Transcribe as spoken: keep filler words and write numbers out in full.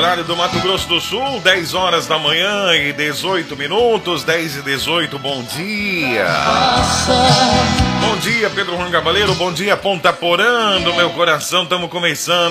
horário do Mato Grosso do Sul, dez horas da manhã e dezoito minutos, dez e dezoito, bom dia. Bom dia, Pedro Juan Cavaleiro, bom dia, Ponta Porã, do meu coração, estamos começando